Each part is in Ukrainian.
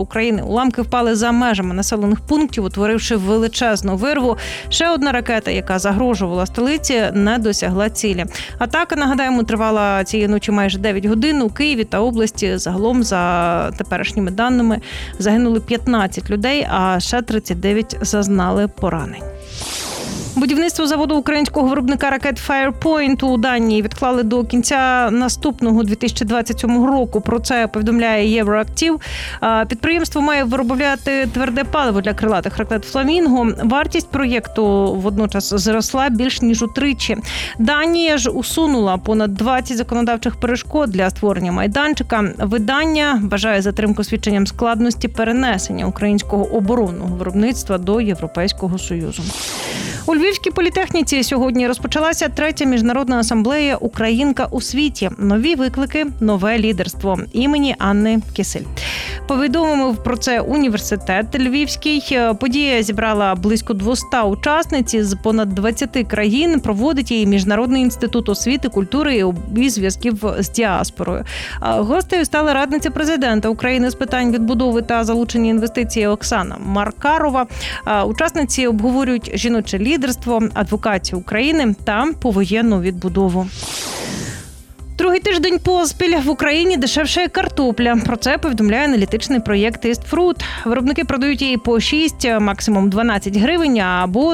України. Уламки впали за межами населених пунктів, утворивши величезну вирву. Ще одна ракета, яка загрожувала столиці, не досягла цілі. Атака, нагадаємо, тривала цієї ночі майже 9 годин. У Києві та області загалом, за теперішніми даними, загинули 15 людей, а ще 39 зазнали поранень. Будівництво заводу українського виробника ракет Firepoint у Данії відклали до кінця наступного 2027 року. Про це повідомляє Євроактив. Підприємство має виробляти тверде паливо для крилатих ракет «Фламінго». Вартість проєкту водночас зросла більш ніж утричі. Данія ж усунула понад 20 законодавчих перешкод для створення майданчика. Видання вважає затримку свідченням складності перенесення українського оборонного виробництва до Європейського Союзу. У Львівській політехніці сьогодні розпочалася 3-я міжнародна асамблея «Українка у світі. Нові виклики, нове лідерство» імені Анни Кисель. Повідомив про це університет Львівський. Подія зібрала близько 200 учасниць з понад 20 країн. Проводить її Міжнародний інститут освіти, культури і зв'язків з діаспорою. Гостею стала радниця президента України з питань відбудови та залучення інвестицій Оксана Маркарова. Учасниці обговорюють жіноче лідерство, адвокацію України та повоєнну відбудову. Другий тиждень поспіль в Україні дешевшає картопля. Про це повідомляє аналітичний проєкт «Істфрут». Виробники продають її по 6, максимум 12 гривень або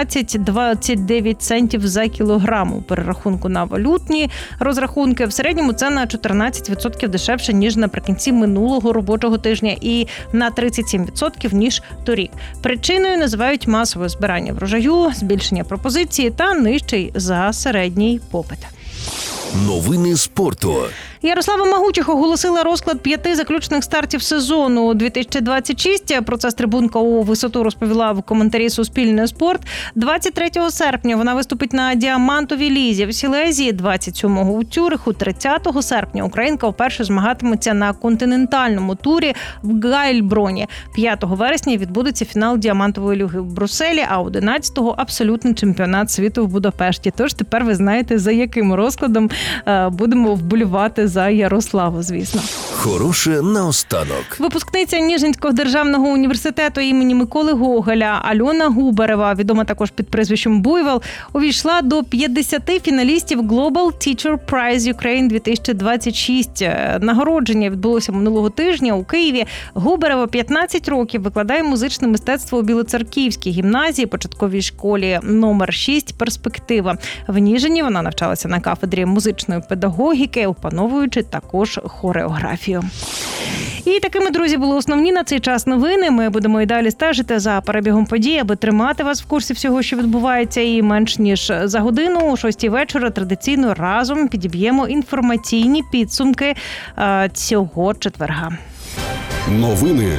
13-29 центів за кілограм. У перерахунку на валютні розрахунки в середньому це на 14% дешевше, ніж наприкінці минулого робочого тижня і на 37% ніж торік. Причиною називають масове збирання врожаю, збільшення пропозиції та нижчий за середній попит. Новини спорту. Ярослава Магучих оголосила розклад 5 заключних стартів сезону 2026. Про це з трибунка у висоту розповіла в коментарі Суспільне спорт. 23 серпня вона виступить на діамантовій лізі в Сілезії, 27-го у Цюриху, 30 серпня українка вперше змагатиметься на континентальному турі в Гайльброні. 5 вересня відбудеться фінал діамантової ліги в Брюсселі, а 11-го абсолютний чемпіонат світу в Будапешті. Тож тепер ви знаєте, за яким розкладом будемо вболівати за Ярославу, звісно. Хороше наостанок. Випускниця Ніжинського державного університету імені Миколи Гоголя Альона Губарева, відома також під прізвищем Буйвол, увійшла до 50 фіналістів Global Teacher Prize Ukraine 2026. Нагородження відбулося минулого тижня у Києві. Губарева 15 років викладає музичне мистецтво у Білоцерківській гімназії, початковій школі номер 6 «Перспектива». В Ніжині вона навчалася на кафедрі музичної педагогіки, опановуючи також хореографію. І такими, друзі, були основні на цей час новини. Ми будемо і далі стежити за перебігом подій, аби тримати вас в курсі всього, що відбувається. І менш ніж за годину, о 6-й вечора, традиційно разом підіб'ємо інформаційні підсумки цього четверга. Новини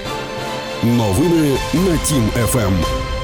на Тім ФМ.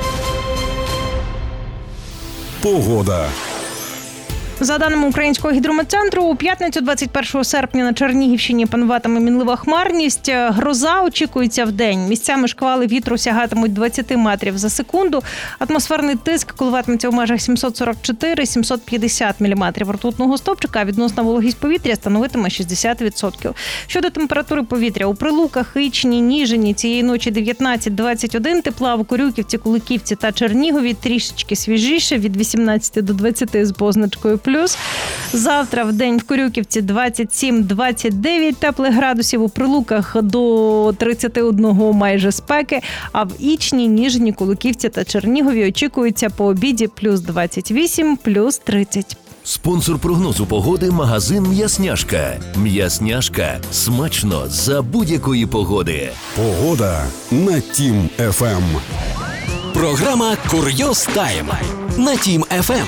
Погода. За даними Українського гідрометцентру, у п'ятницю 21 серпня на Чернігівщині пануватиме мінлива хмарність. Гроза очікується вдень. Місцями шквали вітру сягатимуть 20 метрів за секунду. Атмосферний тиск коливатиметься у межах 744-750 міліметрів ртутного стовпчика, а відносна вологість повітря становитиме 60%. Щодо температури повітря, у Прилуках, Ічні, Ніжині цієї ночі 19-21 тепла, в Корюківці, Куликівці та Чернігові трішечки свіжіше від 18 до 20 з позначкою плюс. Завтра в день в Корюківці 27-29 теплих градусів, у Прилуках до 31 майже спеки, а в Ічні, Ніжині, Куликівці та Чернігові очікується по обіді плюс 28, плюс 30. Спонсор прогнозу погоди – магазин «М'ясняшка». «М'ясняшка» – смачно за будь-якої погоди. Погода на Тім ФМ. Програма «Курйоз Тайм» на Тім ФМ.